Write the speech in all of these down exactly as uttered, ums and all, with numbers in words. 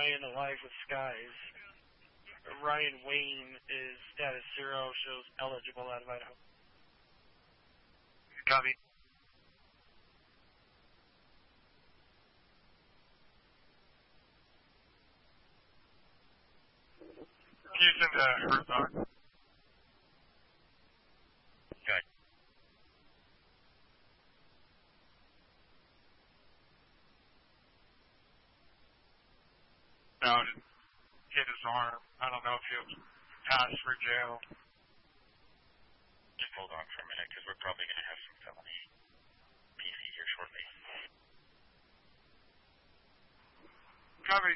Ryan alive with skies. Ryan Wayne is status zero, shows eligible out of Idaho. Copy. Can you send a Herzog? Okay. No, just hit his arm. I don't know if he'll pass for jail. Just hold on for a minute, because we're probably going to have some felony P C here shortly. Copy.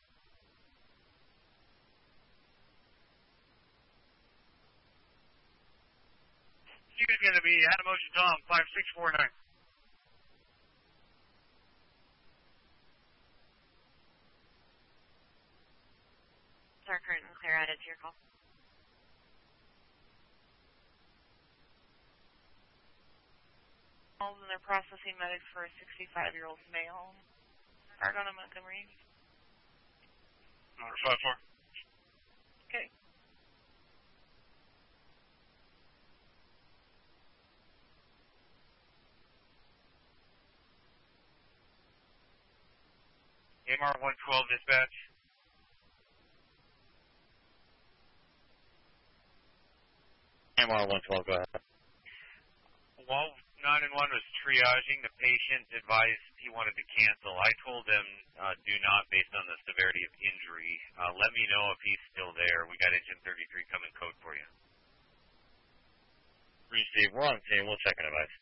He's going to be Adam Ocean Tom, five six four nine. Star current and clear added to your call. And they're processing medics for a sixty-five-year-old male. Argonne, Montgomery. Number five four. Okay. M R one twelve dispatch. M R one twelve, go ahead. While nine one one was triaging, the patient advised he wanted to cancel. I told them uh, do not based on the severity of injury. Uh, let me know if he's still there. We got engine thirty-three coming code for you. Receive. We're on scene. We'll check an advice.